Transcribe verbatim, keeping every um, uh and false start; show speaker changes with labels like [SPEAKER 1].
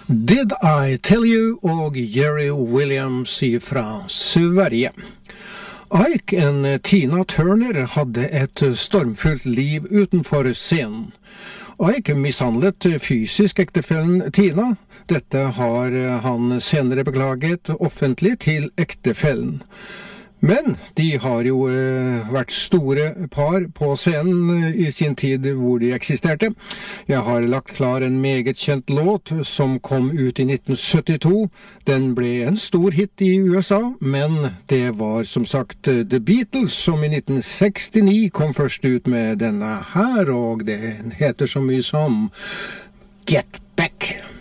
[SPEAKER 1] Did I Tell You og Jerry Williams fra Sverige. Ike og Tina Turner hadde et stormfullt liv utenfor scenen. Ike mishandlet fysisk ektefellen Tina. Dette har han senere beklaget offentlig til ektefellen. Men de har jo eh, vært store par på scenen i sin tid hvor de eksisterte. Jeg har lagt klar en meget kjent låt som kom ut i nitten syttito. Den ble en stor hit i U S A, men det var som sagt The Beatles som i nitten sekstini kom først ut med denne her, og den heter så mye som Get Back.